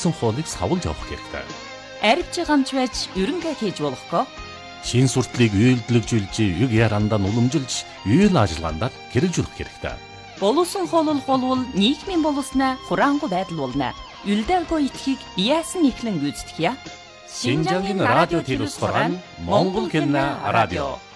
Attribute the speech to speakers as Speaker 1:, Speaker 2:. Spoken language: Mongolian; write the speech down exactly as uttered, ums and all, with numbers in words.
Speaker 1: тогтсон хуулийг савлж явах хэрэгтэй.
Speaker 2: Арвч гамч байж ерөнхий хийж болохгүй.
Speaker 1: Шин сурталыг үйлдэлжүүлж, юг ярандаа уламжилж, үйл ажиллагаанд хэрэгжүүлэх хэрэгтэй.
Speaker 2: Боловсон хууль болвол нийгмийн боловснаа хураангуй байдал болно. Үлдээгүй итхийг яасан ихлэн гүйцэтгэе.
Speaker 1: Шинжангийн радио телевизээр Монгол кино радио